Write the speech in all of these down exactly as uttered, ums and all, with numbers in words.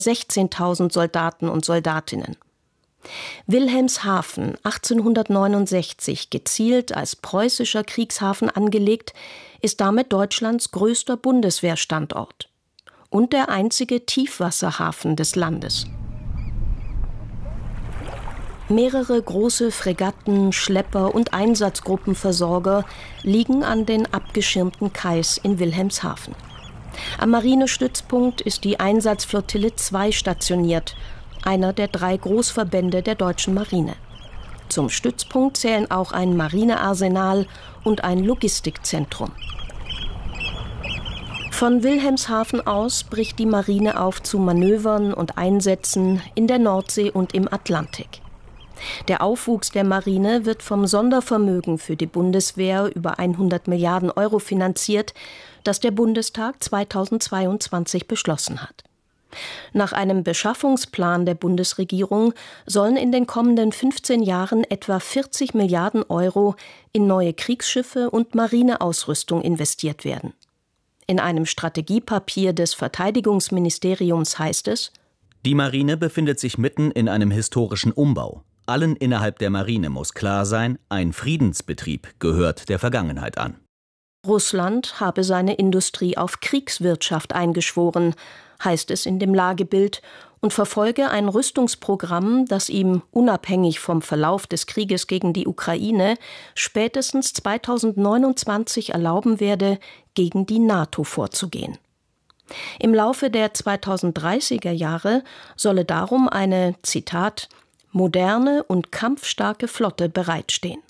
sechzehntausend Soldaten und Soldatinnen. Wilhelmshaven, achtzehnhundertneunundsechzig gezielt als preußischer Kriegshafen angelegt, ist damit Deutschlands größter Bundeswehrstandort und der einzige Tiefwasserhafen des Landes. Mehrere große Fregatten, Schlepper und Einsatzgruppenversorger liegen an den abgeschirmten Kais in Wilhelmshaven. Am Marinestützpunkt ist die Einsatzflottille zwei stationiert, einer der drei Großverbände der deutschen Marine. Zum Stützpunkt zählen auch ein Marinearsenal und ein Logistikzentrum. Von Wilhelmshaven aus bricht die Marine auf zu Manövern und Einsätzen in der Nordsee und im Atlantik. Der Aufwuchs der Marine wird vom Sondervermögen für die Bundeswehr über hundert Milliarden Euro finanziert, das der Bundestag zweitausendzweiundzwanzig beschlossen hat. Nach einem Beschaffungsplan der Bundesregierung sollen in den kommenden fünfzehn Jahren etwa vierzig Milliarden Euro in neue Kriegsschiffe und Marineausrüstung investiert werden. In einem Strategiepapier des Verteidigungsministeriums heißt es: Die Marine befindet sich mitten in einem historischen Umbau. Allen innerhalb der Marine muss klar sein, ein Friedensbetrieb gehört der Vergangenheit an. Russland habe seine Industrie auf Kriegswirtschaft eingeschworen, heißt es in dem Lagebild, und verfolge ein Rüstungsprogramm, das ihm, unabhängig vom Verlauf des Krieges gegen die Ukraine, spätestens zweitausendneunundzwanzig erlauben werde, gegen die NATO vorzugehen. Im Laufe der zweitausenddreißiger Jahre solle darum eine, Zitat, moderne und kampfstarke Flotte bereitstehen.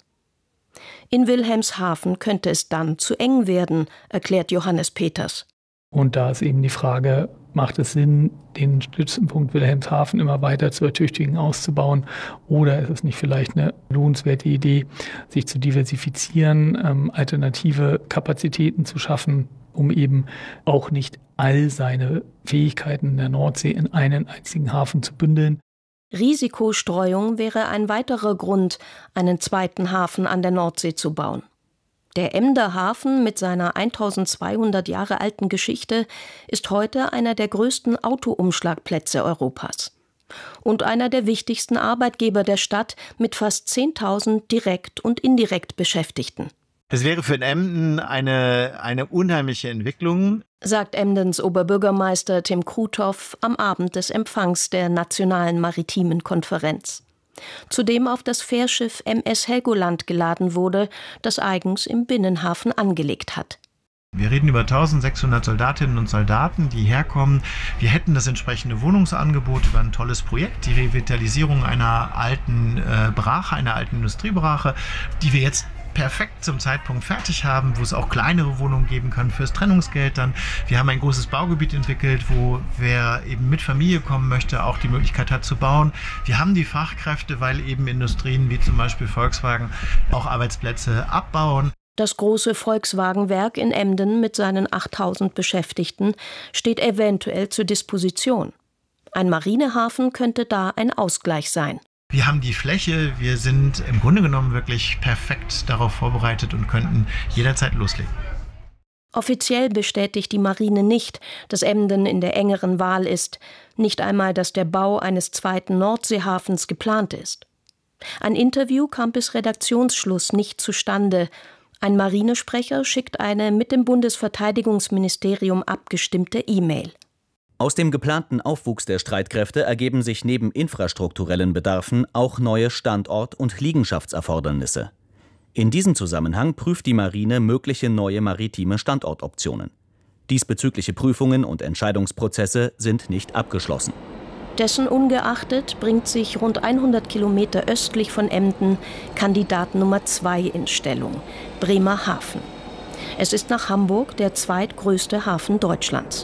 In Wilhelmshaven könnte es dann zu eng werden, erklärt Johannes Peters. Und da ist eben die Frage, macht es Sinn, den Stützpunkt Wilhelmshaven immer weiter zu ertüchtigen, auszubauen? Oder ist es nicht vielleicht eine lohnenswerte Idee, sich zu diversifizieren, ähm, alternative Kapazitäten zu schaffen, um eben auch nicht all seine Fähigkeiten in der Nordsee in einen einzigen Hafen zu bündeln? Risikostreuung wäre ein weiterer Grund, einen zweiten Hafen an der Nordsee zu bauen. Der Emder Hafen mit seiner eintausendzweihundert Jahre alten Geschichte ist heute einer der größten Autoumschlagplätze Europas und einer der wichtigsten Arbeitgeber der Stadt mit fast zehntausend direkt und indirekt Beschäftigten. Es wäre für Emden eine, eine unheimliche Entwicklung, sagt Emdens Oberbürgermeister Tim Krutoff am Abend des Empfangs der Nationalen Maritimen Konferenz, zu dem auf das Fährschiff M S Helgoland geladen wurde, das eigens im Binnenhafen angelegt hat. Wir reden über eintausendsechshundert Soldatinnen und Soldaten, die herkommen. Wir hätten das entsprechende Wohnungsangebot über ein tolles Projekt, die Revitalisierung einer alten äh, Brache, einer alten Industriebrache, die wir jetzt perfekt zum Zeitpunkt fertig haben, wo es auch kleinere Wohnungen geben kann fürs Trennungsgeld dann. Wir haben ein großes Baugebiet entwickelt, wo wer eben mit Familie kommen möchte, auch die Möglichkeit hat zu bauen. Wir haben die Fachkräfte, weil eben Industrien wie zum Beispiel Volkswagen auch Arbeitsplätze abbauen. Das große Volkswagenwerk in Emden mit seinen achttausend Beschäftigten steht eventuell zur Disposition. Ein Marinehafen könnte da ein Ausgleich sein. Wir haben die Fläche, wir sind im Grunde genommen wirklich perfekt darauf vorbereitet und könnten jederzeit loslegen. Offiziell bestätigt die Marine nicht, dass Emden in der engeren Wahl ist, nicht einmal, dass der Bau eines zweiten Nordseehafens geplant ist. Ein Interview kam bis Redaktionsschluss nicht zustande. Ein Marinesprecher schickt eine mit dem Bundesverteidigungsministerium abgestimmte E-Mail. Aus dem geplanten Aufwuchs der Streitkräfte ergeben sich neben infrastrukturellen Bedarfen auch neue Standort- und Liegenschaftserfordernisse. In diesem Zusammenhang prüft die Marine mögliche neue maritime Standortoptionen. Diesbezügliche Prüfungen und Entscheidungsprozesse sind nicht abgeschlossen. Dessen ungeachtet bringt sich rund hundert Kilometer östlich von Emden Kandidat Nummer zwei in Stellung, Bremerhaven. Es ist nach Hamburg der zweitgrößte Hafen Deutschlands.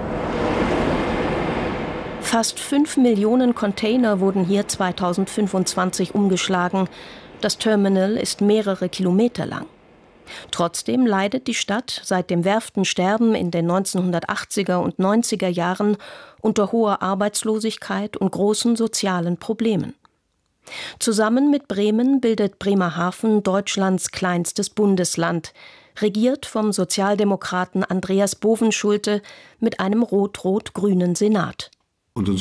Fast fünf Millionen Container wurden hier zweitausendfünfundzwanzig umgeschlagen. Das Terminal ist mehrere Kilometer lang. Trotzdem leidet die Stadt seit dem Werftensterben in den neunzehnhundertachtziger und neunziger Jahren unter hoher Arbeitslosigkeit und großen sozialen Problemen. Zusammen mit Bremen bildet Bremerhaven Deutschlands kleinstes Bundesland, regiert vom Sozialdemokraten Andreas Bovenschulte mit einem rot-rot-grünen Senat. Und uns